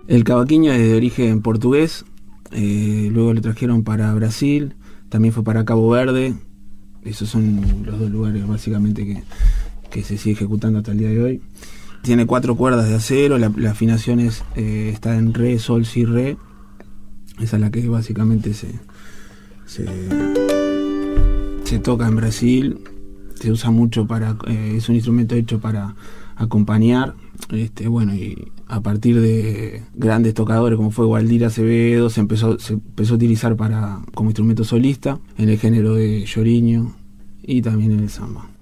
El cavaquinho es de origen portugués, luego lo trajeron para Brasil, también fue para Cabo Verde. Esos son los dos lugares básicamente que se sigue ejecutando hasta el día de hoy. Tiene 4 cuerdas de acero, la afinación está en re, sol, si, re. Esa es la que básicamente se toca en Brasil. Se usa mucho es un instrumento hecho para acompañar. Y a partir de grandes tocadores como fue Waldir Acevedo, se empezó a utilizar como instrumento solista en el género de lloriño y también en el samba.